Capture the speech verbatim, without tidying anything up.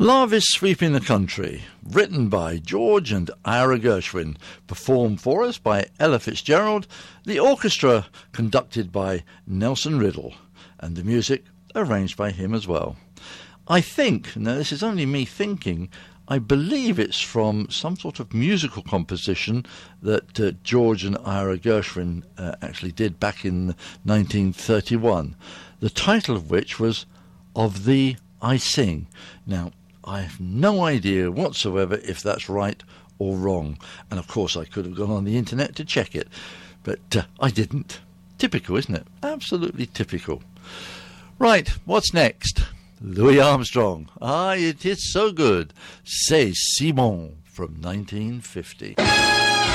Love is Sweeping the Country, written by George and Ira Gershwin, performed for us by Ella Fitzgerald, the orchestra conducted by Nelson Riddle, and the music arranged by him as well. I think, now this is only me thinking, I believe it's from some sort of musical composition that uh, George and Ira Gershwin uh, actually did back in nineteen thirty-one, the title of which was Of Thee I Sing. Now, I have no idea whatsoever if that's right or wrong, and of course I could have gone on the internet to check it, but uh, I didn't. Typical, isn't it? Absolutely typical. Right, what's next? Louis Armstrong. Ah, it is so good. C'est si bon, from nineteen fifty.